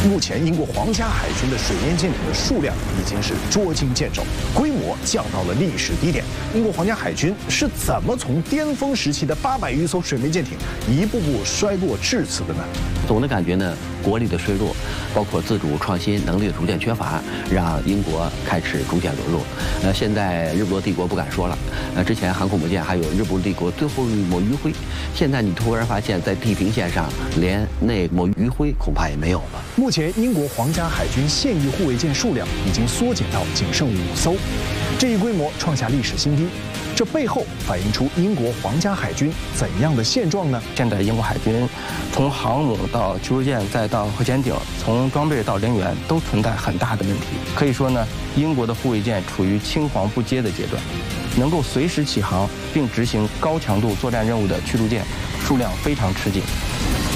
目前，英国皇家海军的水面舰艇的数量已经是捉襟见肘，规模降到了历史低点。英国皇家海军是怎么从巅峰时期的800余艘水面舰艇一步步衰落至此的呢？ 总的感觉呢，国力的衰弱，包括自主创新能力的逐渐缺乏，让英国开始逐渐沦落。现在日不落帝国不敢说了，之前航空母舰还有日不落帝国最后一抹余晖，现在你突然发现，在地平线上连那抹余晖恐怕也没有了。 目前，英国皇家海军现役护卫舰数量已经缩减到仅剩5艘，这一规模创下历史新低。这背后反映出英国皇家海军怎样的现状呢？ 现在英国海军从航母到驱逐舰再到核潜艇，从装备到人员都存在很大的问题。可以说呢，英国的护卫舰处于青黄不接的阶段，能够随时起航并执行高强度作战任务的驱逐舰数量非常吃紧。